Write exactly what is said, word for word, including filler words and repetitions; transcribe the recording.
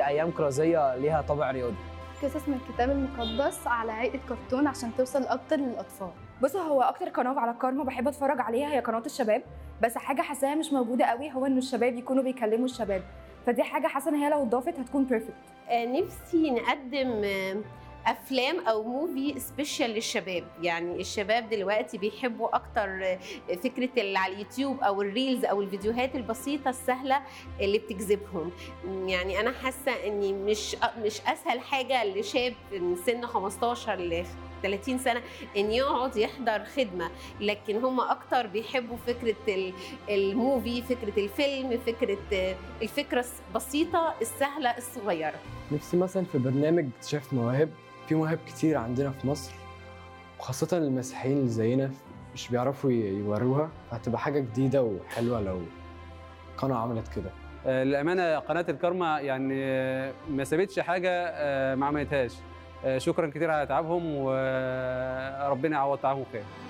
ايام كرازيه ليها طابع رياضي. قصص من الكتاب المقدس على هيئه كرتون عشان توصل اكتر للاطفال. بص، هو اكتر قناه على كارما بحب اتفرج عليها هي قناه الشباب، بس حاجه حاساها مش موجوده قوي هو ان الشباب يكونوا بيكلموا الشباب، فدي حاجه حاسه ان هي لو اتضافت هتكون بيرفكت. نفسي نقدم افلام او موفي سبيشال للشباب، يعني الشباب دلوقتي بيحبوا اكتر فكره اللي على اليوتيوب او الريلز او الفيديوهات البسيطه السهله اللي بتجذبهم. يعني انا حاسه اني مش مش اسهل حاجه لشاب من سن خمستاشر ل ثلاثين سنه ان يقعد يحضر خدمه، لكن هم اكتر بيحبوا فكره الموفي، فكره الفيلم، فكره الفكره البسيطه السهله الصغيره. نفسي مثلا في برنامج اكتشاف مواهب، في مواهب كتير عندنا في مصر وخاصة المسيحيين اللي زينا مش بيعرفوا يوروها، فهتبقى حاجة جديدة وحلوة لو قناة عملت كده. للأمانة قناة الكارما يعني ما سابتش حاجة ما عملتهاش. شكرا كتير على تعبهم وربنا يعوض تعبهم خير.